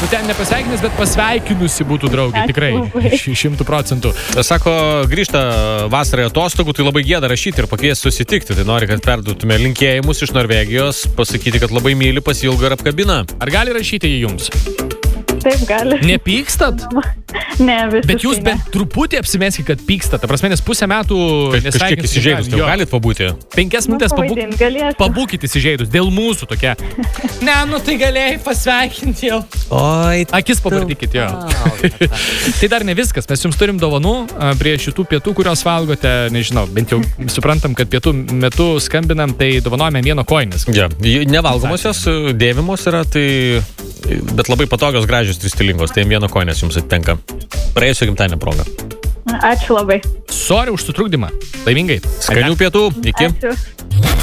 Nu, ten nepasveikinęs, bet pasveikinusi būtų draugė, tikrai, 100%. Sako, grįžta vasarai atostogų, tai labai gėda rašyti ir pakvies susitikti. Tai nori, kad perduotume linkėjimus iš Norvegijos, pasakyti, kad labai myli, pasilgo ir apkabina. Ar gali rašyti jį jums? Taip, gali. Nepykstat? Ne, visiškai. Bet jūs bent truputį apsimeskite, kad pykstat. Ta prasme, nes pusę metų kažkiek įsižeidus, tai galit pabūti. 5 minutės pabūkit įsižeidus. Dėl mūsų tokia. Ne, nu tai galėjai pasveikinti jau. Oi. Akis pabardykit jo. Tai dar ne viskas. Mes jums turim dovanų prie šitų pietų, kurios valgote. Nežinau, bent jau suprantam, kad pietų metu skambinam, tai dovanojame 1 koinės. Ja, nevalgomosios, dėvimos yra, tai... Bet labai patogios, gražios, stilingos. Tai 1 koinės jums atitenka. Praėjusio gimtadienio proga. Ačiū labai. Sorry už sutrukdymą. Laimingai. Skanių pietų. Iki. Ačiū.